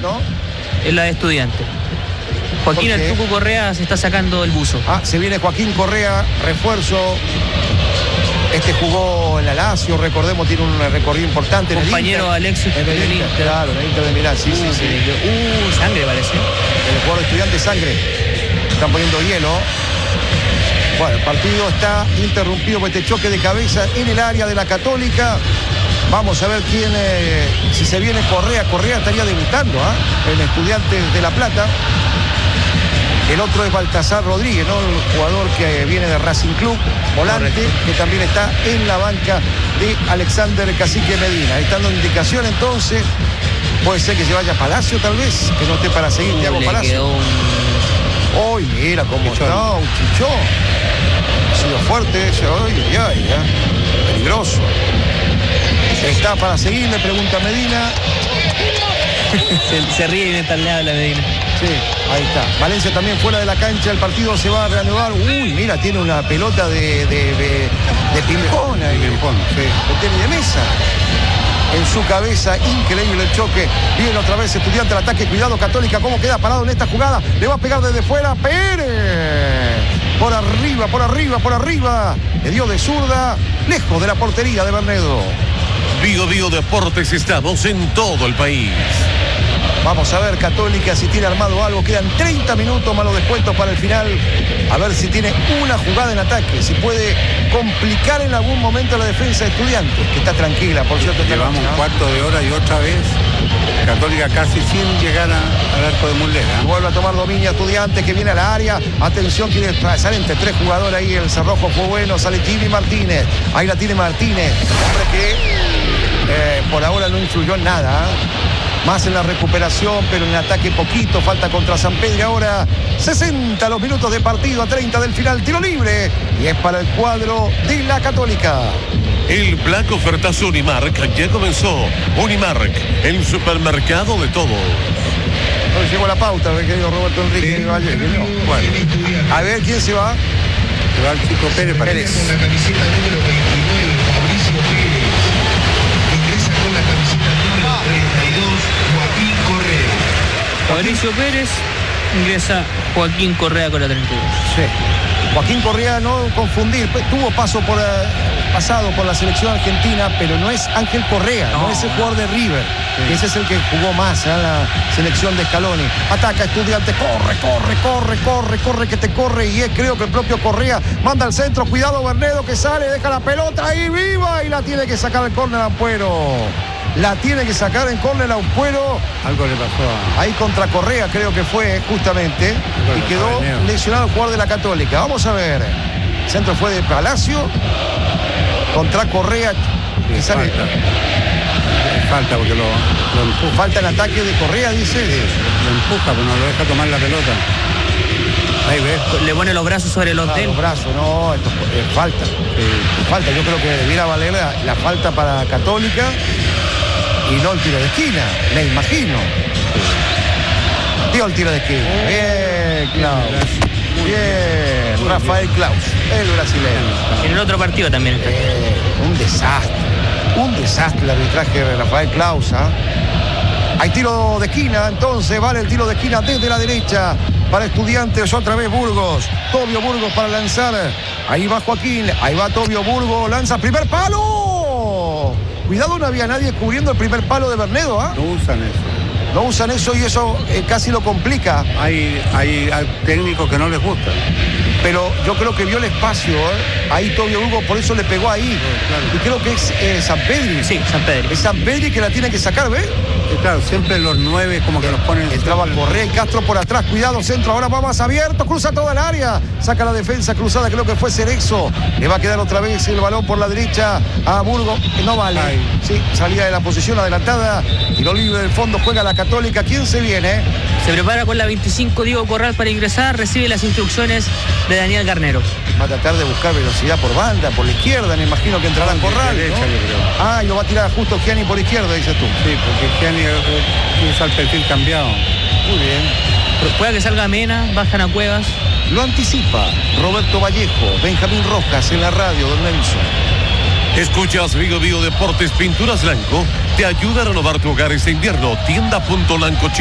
¿no? Es la de Estudiantes. Joaquín el Tucu Correa se está sacando el buzo. Se viene Joaquín Correa, refuerzo. Jugó en la Lazio, recordemos, tiene un recorrido importante. Compañero Alexis en el Inter. Claro, en el Inter de Milán, sí. Sangre parece. El jugador de Estudiantes, sangre. Están poniendo hielo. Bueno, el partido está interrumpido por este choque de cabeza en el área de la Católica. Vamos a ver quién, si se viene Correa. Correa estaría debutando en Estudiantes de La Plata. El otro es Baltasar Rodríguez, ¿no? El jugador que viene de Racing Club, volante. Correcto. Que también está en la banca de Alexander Cacique Medina. Ahí está dando indicación, entonces. Puede ser que se vaya Palacio, tal vez, que no esté para seguir Thiago Palacio. Hoy mira cómo está, un chichón. Ha sido fuerte ese hoy, peligroso. ¿Está para seguir? Le pregunta Medina. se ríe mientras le habla Medina. Sí, ahí está. Valencia también fuera de la cancha, el partido se va a reanudar. Uy, mira, tiene una pelota de ping-pong ahí. Ping-pong, sí. De tenis de mesa. En su cabeza, increíble el choque. Viene otra vez Estudiante al ataque. Cuidado, Católica, cómo queda parado en esta jugada. Le va a pegar desde fuera. Pérez. Por arriba. Le dio de zurda. Lejos de la portería de Bernedo. Bío Deportes, estamos en todo el país. Vamos a ver Católica si tiene armado algo. Quedan 30 minutos más los descuentos para el final. A ver si tiene una jugada en ataque. Si puede complicar en algún momento la defensa de Estudiantes, que está tranquila, por cierto. Llevamos un cuarto de hora y otra vez Católica casi sin llegar al arco de Muslera. Vuelve a tomar dominio Estudiantes, que viene al área. Atención, quiere sale entre tres jugadores ahí. El cerrojo fue bueno. Sale Jimmy Martínez. Ahí la tiene Martínez. Hombre que por ahora no influyó en nada. Más en la recuperación, pero en el ataque poquito. Falta contra San Pedro. Ahora 60 los minutos de partido, a 30 del final. Tiro libre. Y es para el cuadro de la Católica. El Black Ofertazo Unimark ya comenzó. Unimark, el supermercado de todo. Hoy llegó la pauta, querido Roberto Enrique. Sí. Bueno, a ver quién se va. Se va el Chico Pérez. Con la camiseta número 29, Fabricio Pérez. Ingresa con la camiseta número 32, Joaquín Correa. Fabricio Pérez, ingresa Joaquín Correa con la 32. Sí. Joaquín Correa, no confundir, tuvo pasado por la selección argentina, pero no es Ángel Correa, no es el jugador de River. Sí. Ese es el que jugó más en la selección de Scaloni. Ataca Estudiantes, corre, que te corre. Y creo que el propio Correa manda al centro. Cuidado, Bernedo, que sale, deja la pelota ahí viva y la tiene que sacar el córner a Ampuero. La tiene que sacar en córner a Ampuero. Algo le pasó ahí contra Correa, creo que fue justamente. Y quedó lesionado el jugador de la Católica. Vamos a ver. El centro fue de Palacio. Contra Correa. Que sale. Falta porque lo empuja. Falta el ataque de Correa, dice. Lo empuja, pero no lo deja tomar la pelota. Ahí ves. Le pone los brazos sobre los dedos. Los brazos, no, esto es falta. Falta, yo creo que debiera valer la falta para Católica y no el tiro de esquina, me imagino. Dio el tiro de esquina. Bien, Klaus. Bien, Rafael Klaus, el brasileño. En el otro partido también. Un desastre el arbitraje de Rafael Klaus. Hay tiro de esquina, entonces vale el tiro de esquina desde la derecha para Estudiantes. Otra vez Burgos, Tobio Burgos para lanzar. Ahí va Joaquín, ahí va Tobio Burgos, lanza primer palo. Cuidado, no había nadie cubriendo el primer palo de Bernedo. No usan eso y eso casi lo complica. Hay técnicos que no les gusta. Pero yo creo que vio el espacio, ahí Tobio Hugo, por eso le pegó ahí. Claro. Y creo que es San Pedri. Sí, San Pedri. Es San Pedri que la tiene que sacar, ¿ves? Claro, siempre los 9 como que los ponen. Entraba Correa y Castro por atrás, cuidado, centro, ahora va más abierto, cruza toda el área, saca la defensa cruzada, creo que fue Cerezo. Le va a quedar otra vez el balón por la derecha a Burgos, no vale. Sí, salida de la posición adelantada, tiro libre del fondo, juega la Católica. ¿Quién se viene? Se prepara con la 25 Diego Corral para ingresar, recibe las instrucciones de Daniel Garnero. Va a tratar de buscar velocidad por banda, por la izquierda, me imagino que entrará Corral, derecha, ¿no? yo creo. Y lo va a tirar justo Gianni por izquierda, dices tú. Sí, porque Gianni usa el perfil cambiado. Muy bien. Puede que salga Mena, bajan a Cuevas. Lo anticipa Roberto Vallejo, Benjamín Rojas en la radio, don Nelson. Escuchas Bío Deportes, Pinturas Blanco te ayuda a renovar tu hogar este invierno. Tienda.lanco.